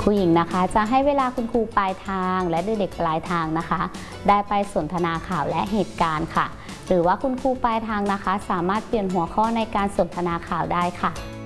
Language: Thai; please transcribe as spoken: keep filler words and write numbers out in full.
ครูหญิงนะคะจะให้เวลาคุณครูปลายทางและเด็กๆปลายทางนะคะได้ไปสนทนาข่าวและเหตุการณ์ค่ะหรือว่าคุณครูปลายทางนะคะสามารถเปลี่ยนหัวข้อในการสนทนาข่าวได้ค่ะ